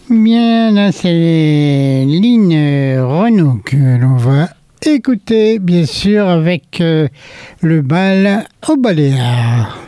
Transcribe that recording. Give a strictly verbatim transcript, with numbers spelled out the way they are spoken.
Bien, là, c'est Lynn Renaud que l'on va écouter, bien sûr, avec euh, le bal au Baléares.